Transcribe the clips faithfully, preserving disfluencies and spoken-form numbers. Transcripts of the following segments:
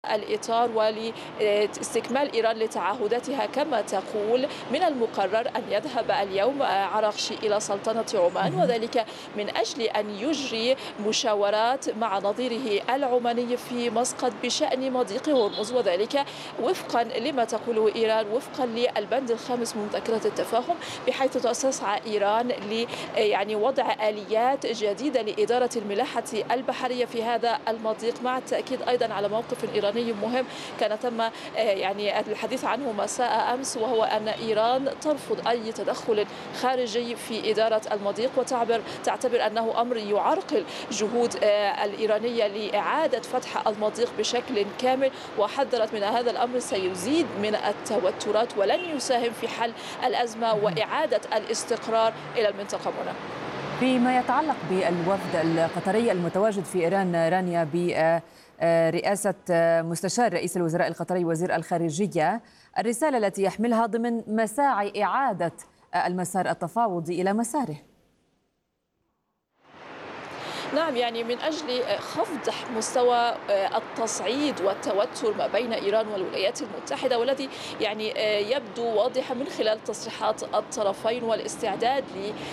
الإطار ولاستكمال إيران لتعهداتها كما تقول، من المقرر أن يذهب اليوم عراقشي إلى سلطنة عمان، وذلك من أجل أن يجري مشاورات مع نظيره العماني في مسقط بشأن مضيق هرمز، وذلك وفقا لما تقوله إيران، وفقا للبند الخامس من مذكرة التفاهم، بحيث تسعى إيران ل يعني وضع آليات جديدة لإدارة الملاحة البحرية في هذا المضيق، مع التأكيد أيضا على موقف إيراني مهم كان تم يعني الحديث عنه مساء أمس، وهو أن إيران ترفض أي تدخل خارجي في إدارة المضيق، وتعبر تعتبر أنه أمر يعرقل جهود الإيرانية لإعادة فتح المضيق بشكل كامل، وحذرت من هذا الأمر سيزيد من التوترات ولن يساهم في حل الأزمة وإعادة الاستقرار إلى المنطقة منى. فيما يتعلق بالوفد القطري المتواجد في إيران رانيا برئاسة مستشار رئيس الوزراء القطري وزير الخارجية، الرسالة التي يحملها ضمن مساعي إعادة المسار التفاوضي إلى مساره. نعم، يعني من أجل خفض مستوى التصعيد والتوتر ما بين إيران والولايات المتحدة، والذي يعني يبدو واضحا من خلال تصريحات الطرفين والاستعداد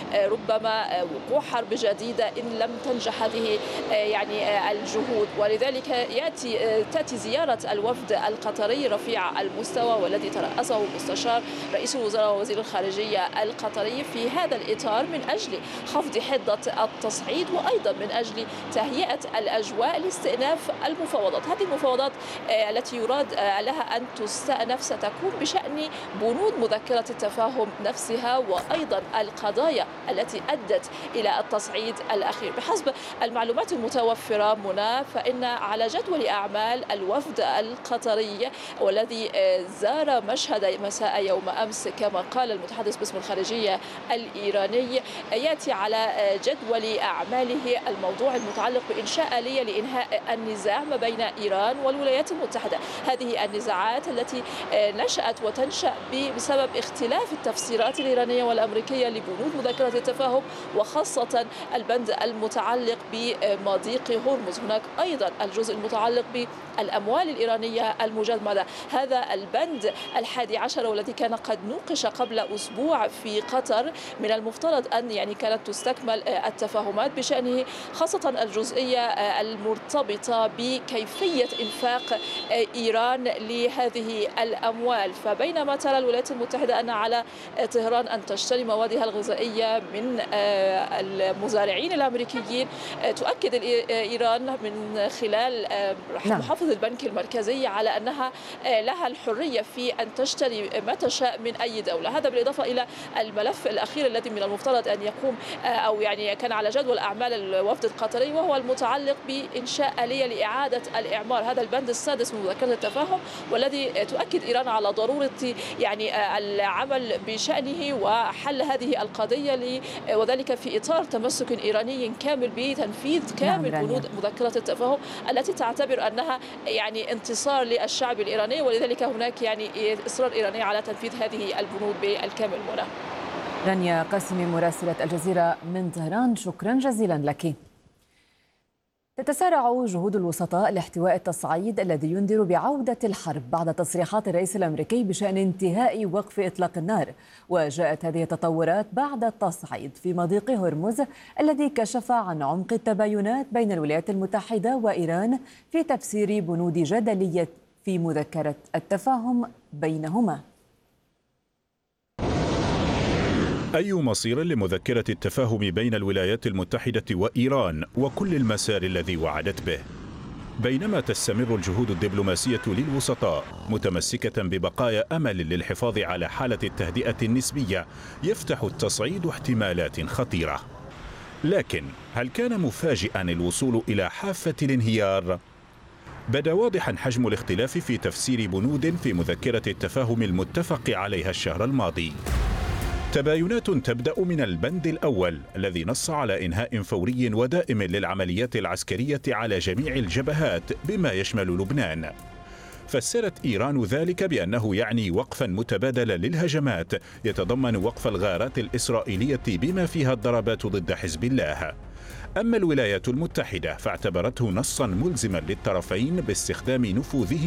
لربما وقوع حرب جديدة إن لم تنجح هذه يعني الجهود، ولذلك يأتي تأتي زيارة الوفد القطري رفيع المستوى والذي ترأسه مستشار رئيس الوزراء ووزير الخارجية القطري في هذا الإطار من أجل خفض حدة التصعيد، وأيضا من من أجل تهيئة الأجواء لاستئناف المفاوضات. هذه المفاوضات التي يراد لها أن تستأنف ستكون بشأن بنود مذكرة التفاهم نفسها، وأيضا القضايا التي أدت إلى التصعيد الأخير. بحسب المعلومات المتوفرة منى، فإن على جدول أعمال الوفد القطري والذي زار مشهد مساء يوم أمس كما قال المتحدث باسم الخارجية الإيراني، يأتي على جدول أعماله الموضوع المتعلق بإنشاء آلية لإنهاء النزاع ما بين إيران والولايات المتحدة. هذه النزاعات التي نشأت وتنشأ بسبب اختلاف التفسيرات الإيرانية والأمريكية لبنود مذكرة التفاهم، وخاصة البند المتعلق بمضيق هرمز. هناك أيضا الجزء المتعلق بالأموال الإيرانية المجمدة، هذا البند الحادي عشر والذي كان قد نوقش قبل أسبوع في قطر، من المفترض أن يعني كانت تستكمل التفاهمات بشأنه، خاصة الجزئية المرتبطة بكيفية إنفاق إيران لهذه الأموال. فبينما ترى الولايات المتحدة أن على طهران أن تشتري موادها الغذائية من المزارعين الأمريكيين، تؤكد إيران من خلال محافظ البنك المركزي على أنها لها الحرية في أن تشتري ما تشاء من أي دولة. هذا بالإضافة إلى الملف الأخير الذي من المفترض أن يقوم أو يعني كان على جدول أعمال الوفد القطري، وهو المتعلق بإنشاء آلية لإعادة الإعمار. هذا البند السادس من مذكرة التفاهم، والذي تؤكد إيران على ضرورة يعني العمل بشأنه وحل هذه القضية، وذلك في إطار تمسك إيراني كامل بتنفيذ كامل بنود مذكرة التفاهم التي تعتبر أنها يعني انتصار للشعب الإيراني، ولذلك هناك يعني إصرار إيراني على تنفيذ هذه البنود بالكامل. منى. رانيا قاسمي مراسلة الجزيرة من طهران، شكرا جزيلا لك. تتسارع جهود الوسطاء لاحتواء التصعيد الذي ينذر بعودة الحرب بعد تصريحات الرئيس الأمريكي بشأن انتهاء وقف إطلاق النار. وجاءت هذه التطورات بعد التصعيد في مضيق هرمز الذي كشف عن عمق التباينات بين الولايات المتحدة وإيران في تفسير بنود جدلية في مذكرة التفاهم بينهما. أي مصير لمذكرة التفاهم بين الولايات المتحدة وإيران وكل المسار الذي وعدت به؟ بينما تستمر الجهود الدبلوماسية للوسطاء متمسكة ببقايا أمل للحفاظ على حالة التهدئة النسبية، يفتح التصعيد احتمالات خطيرة. لكن هل كان مفاجئا الوصول إلى حافة الانهيار؟ بدا واضحا حجم الاختلاف في تفسير بنود في مذكرة التفاهم المتفق عليها الشهر الماضي. تباينات تبدأ من البند الأول الذي نص على إنهاء فوري ودائم للعمليات العسكرية على جميع الجبهات بما يشمل لبنان. فسرت إيران ذلك بأنه يعني وقفا متبادلا للهجمات يتضمن وقف الغارات الإسرائيلية بما فيها الضربات ضد حزب الله. أما الولايات المتحدة فاعتبرته نصا ملزما للطرفين باستخدام نفوذه